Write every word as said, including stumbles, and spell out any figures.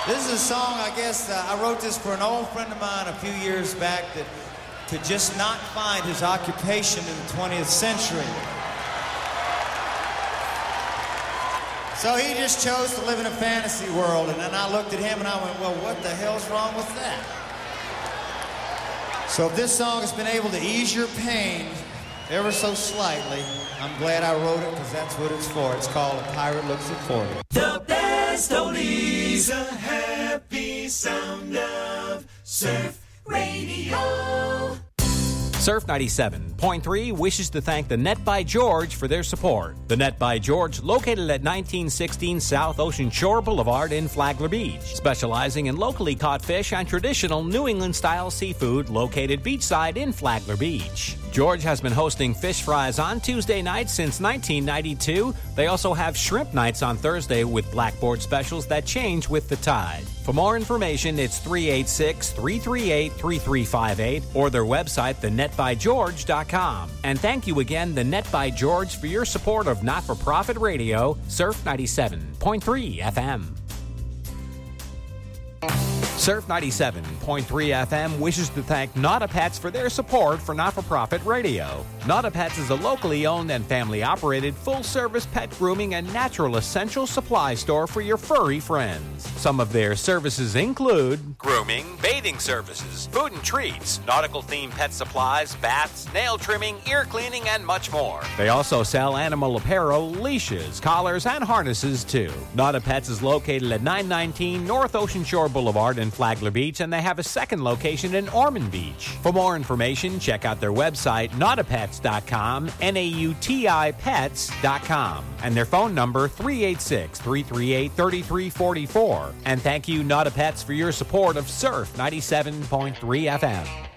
This is a song, I guess, uh, I wrote this for an old friend of mine a few years back that could just not find his occupation in the twentieth century. So he just chose to live in a fantasy world, and then I looked at him and I went, well, what the hell's wrong with that? So if this song has been able to ease your pain ever so slightly, I'm glad I wrote it, because that's what it's for. It's called A Pirate Looks at forty. The best oldies, a happy sound of surf radio. Surf ninety-seven point three wishes to thank the Net by George for their support. The Net by George, located at nineteen sixteen South Ocean Shore Boulevard in Flagler Beach, specializing in locally caught fish and traditional New England-style seafood, located beachside in Flagler Beach. George has been hosting fish fries on Tuesday nights since nineteen ninety-two. They also have shrimp nights on Thursday with blackboard specials that change with the tide. For more information, it's three eight six, three three eight, three three five eight or their website, the net by george dot com. And thank you again, the Net by George, for your support of not-for-profit radio, Surf ninety-seven point three F M. Surf ninety-seven point three F M wishes to thank Not A Pets for their support for not-for-profit radio. Not A Pets is a locally owned and family-operated full-service pet grooming and natural essential supply store for your furry friends. Some of their services include grooming, bathing services, food and treats, nautical-themed pet supplies, baths, nail trimming, ear cleaning, and much more. They also sell animal apparel, leashes, collars, and harnesses, too. Not A Pets is located at nine nineteen North Ocean Shore Boulevard in Flagler Beach, and they have a second location in Ormond Beach. For more information, check out their website, not a pets dot com, N A U T I pets dot com, and their phone number, three eight six, three three eight, three three four four. And thank you, Not A Pets, for your support of Surf ninety-seven point three F M.